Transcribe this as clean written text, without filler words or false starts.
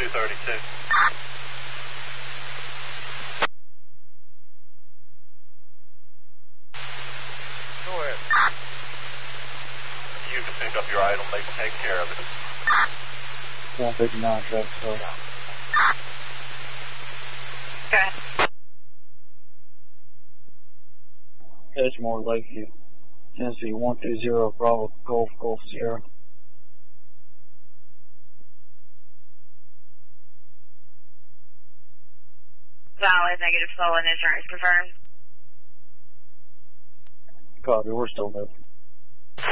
232. Go ahead. You can pick up your item. They can take care of it. 159 traffic stop. Okay. Edgemore, Lakeview. Tennessee 120 Bravo Golf Sierra. Valid, negative, full, and insurance confirmed. Copy, we're still moving.